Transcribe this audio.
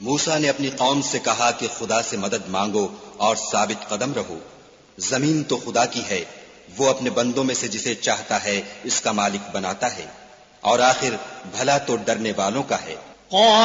मूसा ने अपनी कौम से कहा कि खुदा से मदद मांगो और साबित कदम रहो। जमीन तो खुदा की है, वो अपने बंदों में से जिसे चाहता है इसका मालिक बनाता है, और आखिर भला तो डरने वालों का है।